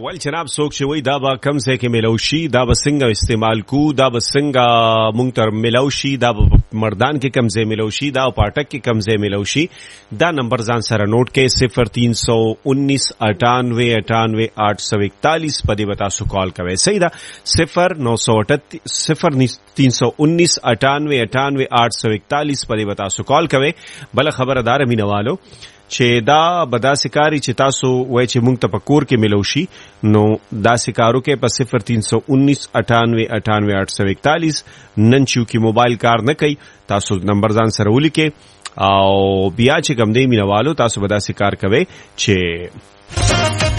ول جناب څوک چې وای دا به کم ځای کې میلاو شي دا به څنګه استعمال کو دا به څنګه مونږ ته میلاو شي دا به مردان کې کم ځای میلاو شي دا پاټک کې کم ځای میلاو شي دا نمبر ځان سره نوٹ کې 0319989841 په دې به تاسو کال کوئ صحیح ده 0319989841 په دې به تاسو کال کوئ بل خبردار مینوالو چې دا بدا سکاری چې تاسو وای چې مونږ ته پکور کې ملو شي نو دا سکارو کې په 0319989841 نن چې کی موبایل کار نه کوي تاسو نمبر ځان سره ولیکئ او بیا چې کوم دی مینوالو تاسو بدا سکار کوي چې